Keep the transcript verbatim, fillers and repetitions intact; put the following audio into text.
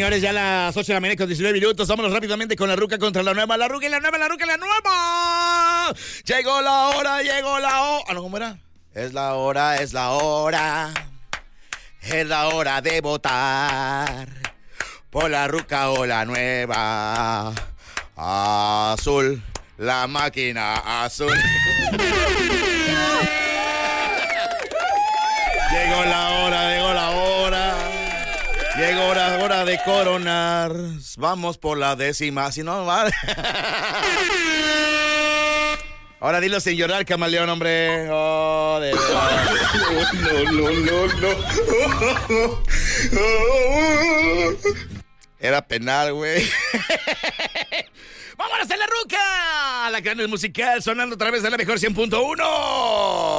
señores, ya a las ocho de la mañana con diecinueve minutos. Vámonos rápidamente con la ruca contra la nueva. La ruca y la nueva, la ruca y la nueva. Llegó la hora, llegó la hora. Ah, no, ¿cómo era? Es la hora, es la hora. Es la hora de votar por la ruca o la nueva. Azul, la máquina azul. Llegó la hora, llegó la hora. Llegó la hora de coronar. Vamos por la décima, si no vale. Ahora dilo sin llorar, camaleón, hombre. Oh, de verdad. No, no, no, no, no. Era penal, güey. ¡Vámonos a la ruca! La gran musical sonando a través de la mejor cien punto uno.